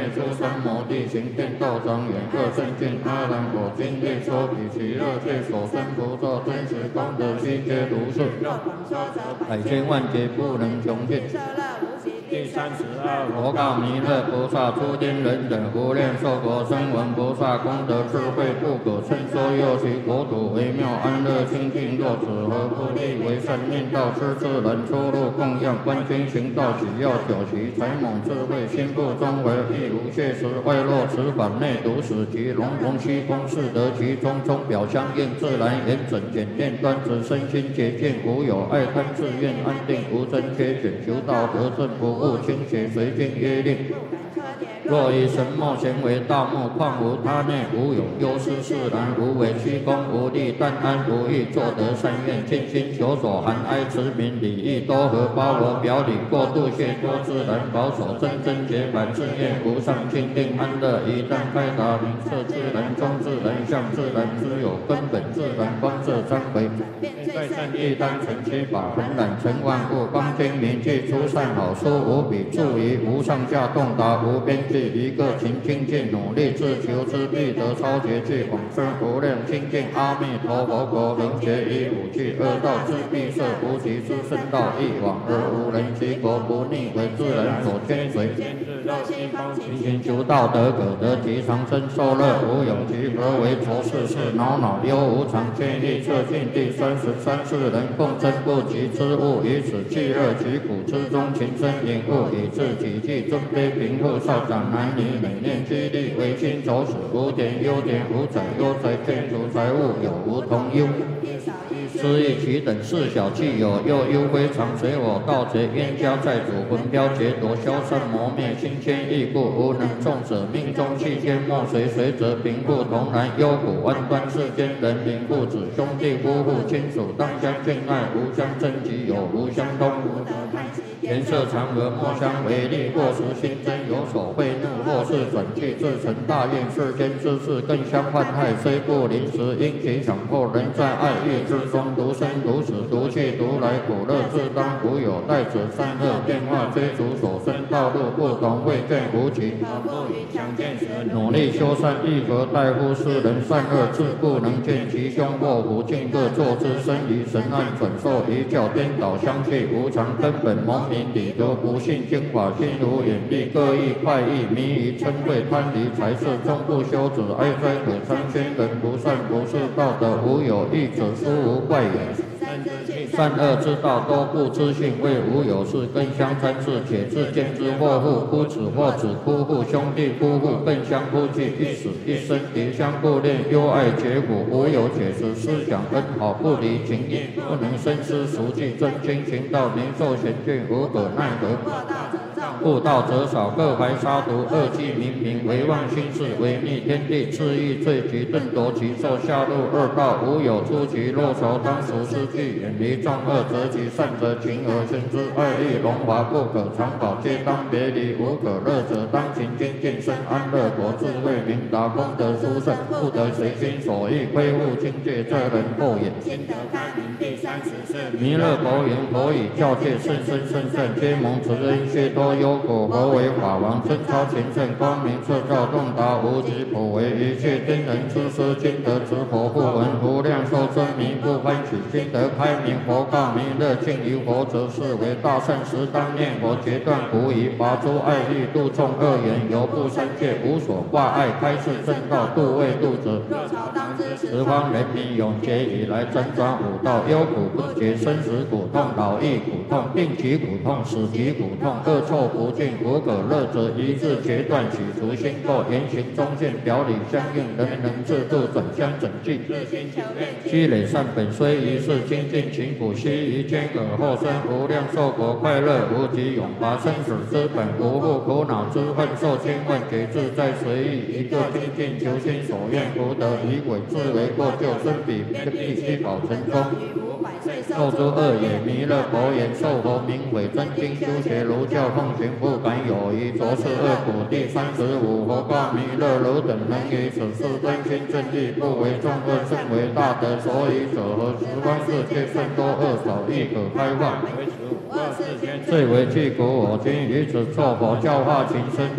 出三摩地行天道长远二圣见阿难我今日说彼其乐界所生菩萨真实功德悉皆如是，百千万劫不能穷尽。第32佛告弥勒菩萨：诸天人等无量寿国声闻菩萨功德智慧不可称说，又其国土微妙安乐清净，若此何不利为善念道师自然出入供养观经行道，只要久习才猛智慧心不中为亦无切实外落此法内独使其龙龙虚空是得其中中表相应自然严整简练端直身心洁净无有爱贪自愿安定无真缺卷求道得正不误清洁随经约令。若以神墨咸为大木，况无他内无有忧思释然，无为虚空无力，但安无欲，作得善愿，尽心求所含哀慈悯礼义多和包罗表里，过度谢多自然保守真真洁白，自愿无上清定安乐，一旦开达明彻自然中自然相自然之有根本自然光色三回，在善业当成其法，恒染成万物，光经明记出善好书无比注于无上下洞达无边际。一个勤精进努力自求之必得超绝去往生无量清净阿弥陀佛国能学以武器恶道之必设无极之圣道一往而无人其国不逆为自然所牵随勤勤求道德可得其长生受乐无有其何为愁事事恼恼忧无常千亿测尽第33世人共争不及之物以此气乐其苦之中情深隐悟以致己计尊卑贫富少长男女每念激励为心走死无典优典无财优财建筑财物有无同忧失意其等事小气有又忧非常随我盗贼冤家债主魂飘劫夺消散磨灭心牵意故无能众者命中气间莫随随则贫富同然忧苦弯端世间人民父子兄弟夫妇亲属当相敬爱无相争及有无相通颜色常和莫相为利或时心真有所贿怒或是转去自成大愿世间之事更相患害虽不临时因其强迫人在爱欲之中独生独死独去独来苦乐自当无有待者善恶变化追逐所生道路不同未见无期努力修善亦何待乎世人善恶自不能见其凶祸福尽各作之身于神案转受一教颠倒相去无常根本蒙明理得不信经法心如眼力各异快意迷于嗔恚贪离财色终不修止哀哉可参宣人不善不是道德无有义者殊无怪也善恶之道都不知性为无有事更相参事且自见之祸父夫子或子夫妇兄弟夫妇更相夫妻一死一生敌相不恋忧爱结果无有解释思想恩好不离情义不能深思熟记真经行道年寿贤眷无可奈何悟道者少各怀杀毒恶计冥冥唯妄心事违逆天地恣意罪及顿夺其寿下入恶道无有出其若愁当熟失去远离众恶则其善则情而生之爱欲荣华不可长保皆当别离无可乐者当勤精进生安乐国智慧明达功德殊胜不得随心所欲亏误境界这人后也心得开明第34弥勒佛言佛以教界甚深甚善皆蒙慈恩皆多忧苦佛为法王真超前圣光明彻照洞达无极普为一切天人之师今得持佛不闻无量寿真名不欢喜今得开明佛告弥勒敬于佛则是为大善时当念佛截断苦疑拔诸爱欲度众恶缘犹不三界无所挂碍开示正道度未度者十方人民永劫以来辗转五道忧苦不绝生死苦痛老易苦痛病疾苦痛死疾苦痛恶臭不尽无可乐者一日截断取除心垢言行中见表里相应人能自度转相整具积累善本虽一世精进勤苦悉于间而后生无量寿国快乐无极永拔生死之本无复苦恼之恨受千万劫自在随意一个精进求心所愿福德以鬼自为过救生彼必须保成功受诸恶也弥勒佛言受佛名为真经修学儒教奉行不敢有疑着是恶苦第35佛告弥勒汝等能于此事真心正义不为众恶甚为大德所以者和十方世界甚多恶少亦可开放最为具苦我今于此作佛教化情深